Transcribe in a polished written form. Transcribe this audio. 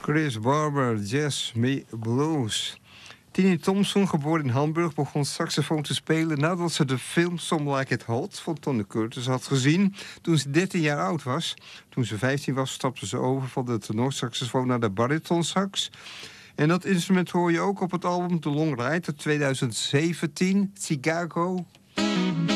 Chris Barber, Jazz Me Blues. Tini Thompson, geboren in Hamburg, begon saxofoon te spelen nadat ze de film Some Like It Hot van Tony Curtis had gezien toen ze 13 jaar oud was. Toen ze 15 was, stapte ze over van de tenorsaxofoon naar de baritonsax. En dat instrument hoor je ook op het album The Long Ride uit 2017, Chicago.